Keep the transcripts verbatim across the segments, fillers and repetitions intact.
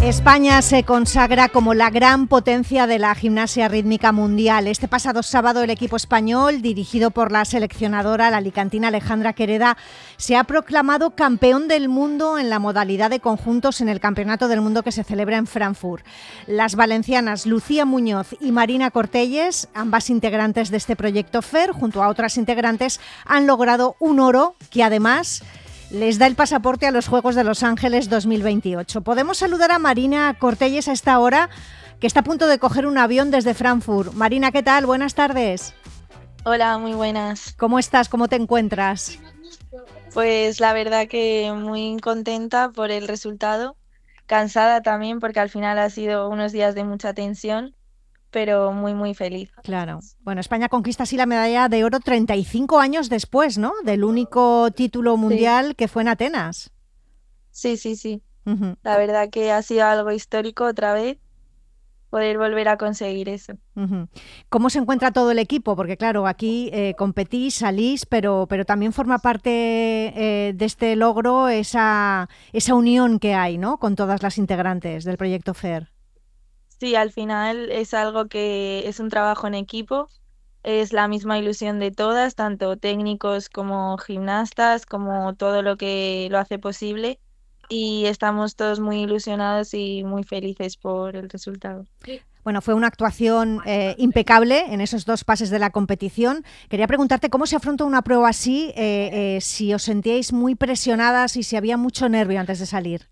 España se consagra como la gran potencia de la gimnasia rítmica mundial. Este pasado sábado el equipo español, dirigido por la seleccionadora, la alicantina Alejandra Quereda, se ha proclamado campeón del mundo en la modalidad de conjuntos en el Campeonato del Mundo que se celebra en Frankfurt. Las valencianas Lucía Muñoz y Marina Cortelles, ambas integrantes de este proyecto F E R, junto a otras integrantes, han logrado un oro que además les da el pasaporte a los Juegos de Los Ángeles dos mil veintiocho. Podemos saludar a Marina Cortelles a esta hora, que está a punto de coger un avión desde Frankfurt. Marina, ¿qué tal? Buenas tardes. Hola, muy buenas. ¿Cómo estás? ¿Cómo te encuentras? Pues la verdad que muy contenta por el resultado, cansada también porque al final ha sido unos días de mucha tensión, pero muy muy feliz. Claro. Bueno, España conquista así la medalla de oro treinta y cinco años después, ¿no? Del único título mundial Sí, que fue en Atenas. sí, sí, sí. Uh-huh. La verdad que ha sido algo histórico otra vez poder volver a conseguir eso. Uh-huh. ¿Cómo se encuentra todo el equipo? Porque claro, aquí eh, competís, salís, pero, pero también forma parte eh, de este logro esa, esa unión que hay, ¿no? Con todas las integrantes del proyecto F E R. Sí, al final es algo que es un trabajo en equipo, es la misma ilusión de todas, tanto técnicos como gimnastas, como todo lo que lo hace posible, y estamos todos muy ilusionados y muy felices por el resultado. Bueno, fue una actuación eh, impecable en esos dos pases de la competición. Quería preguntarte cómo se afronta una prueba así, eh, eh, si os sentíais muy presionadas y si había mucho nervio antes de salir.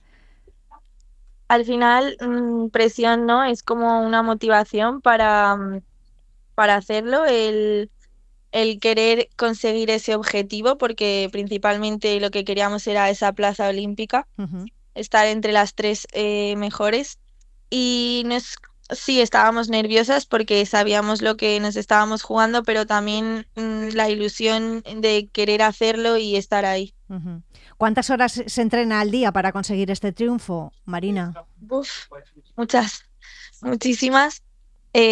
Al final, mm, presión, ¿no? Es como una motivación para, mm, para hacerlo, el, el querer conseguir ese objetivo, porque principalmente lo que queríamos era esa plaza olímpica, Uh-huh. estar entre las tres eh, mejores. Y nos, sí, estábamos nerviosas porque sabíamos lo que nos estábamos jugando, pero también mm, la ilusión de querer hacerlo y estar ahí. Uh-huh. ¿Cuántas horas se entrena al día para conseguir este triunfo, Marina? Uf, muchas, muchísimas.